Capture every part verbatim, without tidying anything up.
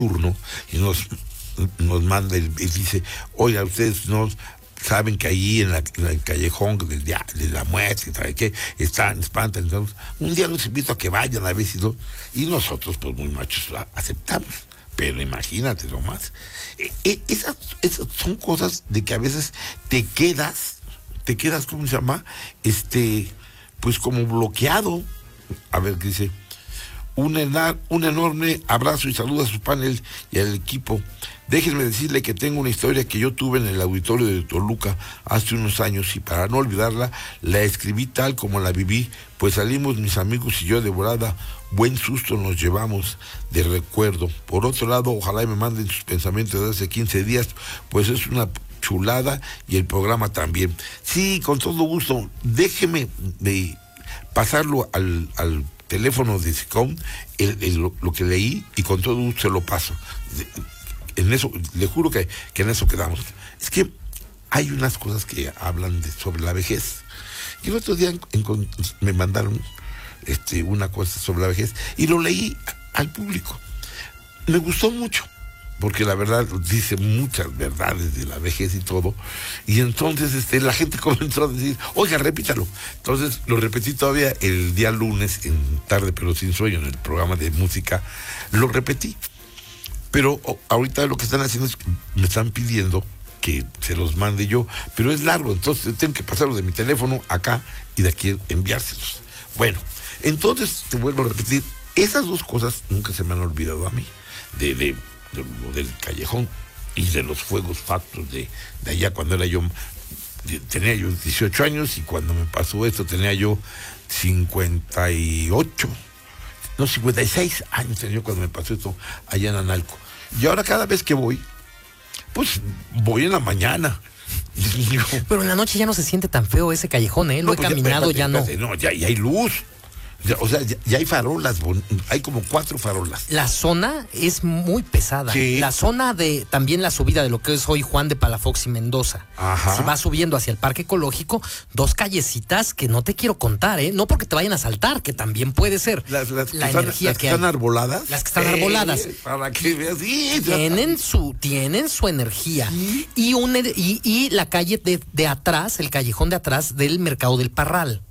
turno y nos, nos manda y dice, oiga, ustedes no saben que ahí en, la, en el callejón de, de, de la muerte, ¿sabe qué? Están, espantan. Entonces, un día los invito a que vayan a ver si no. Y nosotros, pues muy machos, la aceptamos. Pero imagínate nomás. Eh, eh, esas, esas son cosas de que a veces te quedas, te quedas, ¿cómo se llama? Este, pues como bloqueado. A ver, ¿qué dice? Un, ena, un enorme abrazo y saludo a su panel y al equipo. Déjenme decirle que tengo una historia que yo tuve en el auditorio de Toluca hace unos años y para no olvidarla, la escribí tal como la viví, pues salimos mis amigos y yo de volada, buen susto nos llevamos de recuerdo. Por otro lado, ojalá me manden sus pensamientos de hace quince días, pues es una chulada y el programa también. Sí, con todo gusto, déjeme de pasarlo al... al teléfono de SICOM, el, el, lo, lo que leí, y con todo gusto se lo paso. De, en eso, le juro que, que en eso quedamos. Es que hay unas cosas que hablan de, sobre la vejez. Y el otro día en, en, me mandaron este, una cosa sobre la vejez, y lo leí al público. Me gustó mucho, porque la verdad dice muchas verdades de la vejez y todo, y entonces este, la gente comenzó a decir, oiga, repítalo. Entonces lo repetí todavía el día lunes, en Tarde pero sin sueño, en el programa de música, lo repetí. Pero oh, ahorita lo que están haciendo es que me están pidiendo que se los mande yo, pero es largo, entonces tengo que pasarlo de mi teléfono acá y de aquí enviárselos. Bueno, entonces te vuelvo a repetir, esas dos cosas nunca se me han olvidado a mí, de... de De, del callejón y de los fuegos factos de, de allá cuando era yo, de, tenía yo dieciocho años y cuando me pasó esto tenía yo cincuenta y ocho, no, cincuenta y seis años tenía yo cuando me pasó esto allá en Analco. Y ahora cada vez que voy, pues voy en la mañana. Pero en la noche ya no se siente tan feo ese callejón, ¿eh? Lo no, he pues caminado, ya, espérate, ya no. No, ya, ya hay luz. Ya, o sea, ya, ya hay farolas, hay como cuatro farolas. La zona es muy pesada. Sí. La zona de, también la subida de lo que es hoy Juan de Palafox y Mendoza. Ajá. Si vas subiendo hacia el Parque Ecológico, dos callecitas que no te quiero contar, ¿eh? No porque te vayan a asaltar, que también puede ser. Las, las la que energía están, las que que hay. están arboladas. Las que están eh, arboladas. Para que veas, sí, tienen su, tienen su energía. ¿Sí? Y, un, y, y la calle de, de atrás, el callejón de atrás del Mercado del Parral.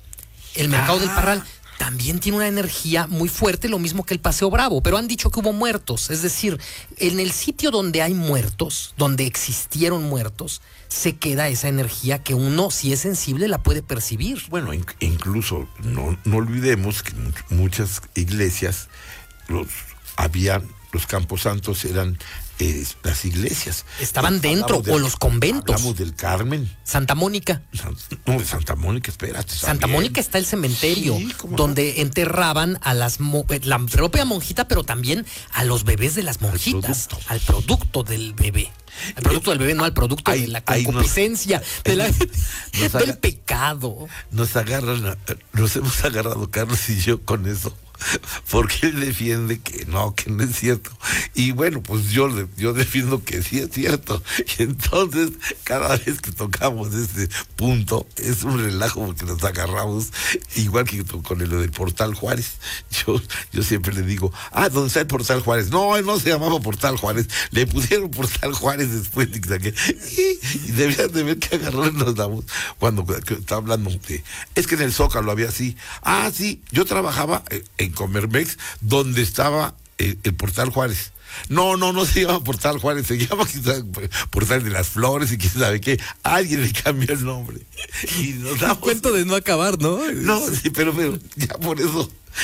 El Mercado ah. del Parral también tiene una energía muy fuerte, lo mismo que el Paseo Bravo, pero han dicho que hubo muertos, es decir, en el sitio donde hay muertos, donde existieron muertos, se queda esa energía que uno, si es sensible, la puede percibir. Bueno, in- incluso no, no olvidemos que much- muchas iglesias, los habían, los camposantos eran eh, las iglesias. Estaban eh, dentro, de, o los conventos. Hablamos del Carmen. Santa Mónica. San, no, de Santa Mónica, espérate. Santa también. Mónica está el cementerio, sí, donde no? enterraban a las la propia monjita, pero también a los bebés de las monjitas, producto. al producto del bebé. Al producto del bebé, no al producto ay, de la concupiscencia, nos, de la, nos del aga, pecado. Nos agarran, nos hemos agarrado Carlos y yo con eso. Porque él defiende que no, que no es cierto. Y bueno, pues yo, yo defiendo que sí es cierto. Y entonces, cada vez que tocamos este punto, es un relajo porque nos agarramos, igual que con lo del Portal Juárez. Yo, yo siempre le digo, ah, ¿dónde está el Portal Juárez? No, él no se llamaba Portal Juárez. Le pusieron Portal Juárez después de que y, y debían de ver que agarrón nos damos cuando está hablando de, es que en el Zócalo había así. Ah, sí, yo trabajaba en Comermex, donde estaba el, el Portal Juárez. No, no, no se llama Portal Juárez, se llama quizás Portal de las Flores y quién sabe qué. Alguien le cambió el nombre. Y nos damos... cuento de no acabar, ¿no? No, sí, pero, pero ya por eso,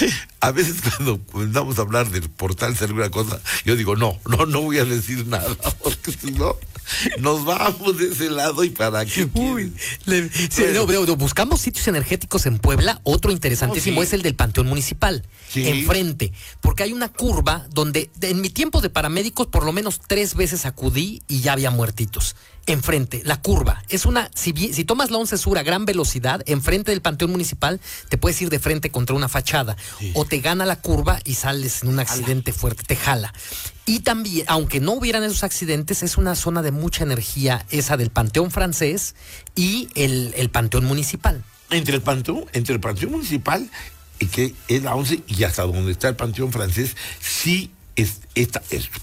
a veces cuando comenzamos a hablar del portal de alguna cosa, yo digo, no, no, no voy a decir nada, porque si no, nos vamos de ese lado y para qué. Uy, le, sí, bueno. no, no, buscamos sitios energéticos en Puebla. Otro interesantísimo oh, sí. es el del Panteón Municipal, sí. enfrente, porque hay una curva donde en mi tiempo de paramédicos por lo menos tres veces acudí y ya había muertitos. Enfrente, la curva, es una, si, si tomas la once Sur a gran velocidad, enfrente del Panteón Municipal, te puedes ir de frente contra una fachada, sí. o te gana la curva y sales en un accidente jala. fuerte, te jala. Y también, aunque no hubieran esos accidentes, es una zona de mucha energía, esa del Panteón Francés y el, el Panteón Municipal. Entre el Panteón, entre el Panteón Municipal, que es la once, y hasta donde está el Panteón Francés, sí es, esta, es